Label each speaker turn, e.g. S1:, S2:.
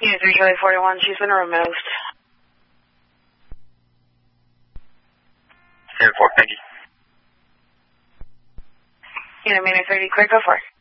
S1: Unit 3 Charlie 41, she's been removed.
S2: 10-4, thank you.
S1: Unit 30, clear, go for it.